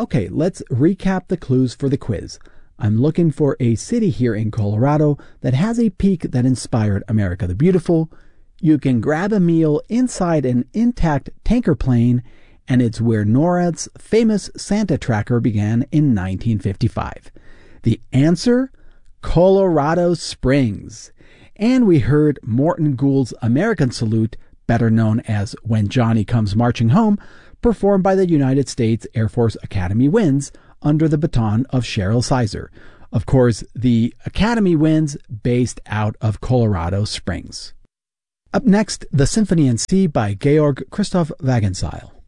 Okay, let's recap the clues for the quiz. I'm looking for a city here in Colorado that has a peak that inspired America the Beautiful. You can grab a meal inside an intact tanker plane, and it's where NORAD's famous Santa tracker began in 1955. The answer? Colorado Springs. And we heard Morton Gould's American Salute, better known as When Johnny Comes Marching Home, performed by the United States Air Force Academy Winds under the baton of Cheryl Sizer. Of course, the Academy Winds based out of Colorado Springs. Up next, the Symphony in C by Georg Christoph Wagenseil.